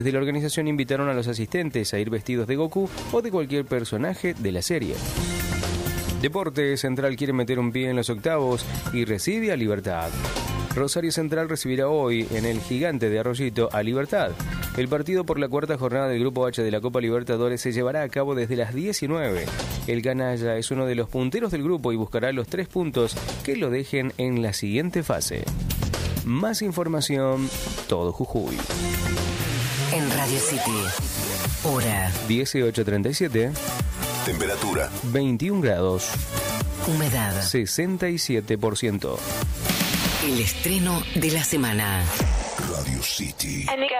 Desde la organización invitaron a los asistentes a ir vestidos de Goku o de cualquier personaje de la serie. Deporte, Central quiere meter un pie en los octavos y recibe a Libertad. Rosario Central recibirá hoy en el Gigante de Arroyito a Libertad. El partido por la cuarta jornada del Grupo H de la Copa Libertadores se llevará a cabo desde las 19. El canalla es uno de los punteros del grupo y buscará los 3 puntos que lo dejen en la siguiente fase. Más información, todo Jujuy. En Radio City, hora 18:37. Temperatura 21 grados. Humedad 67%. El estreno de la semana. Radio City.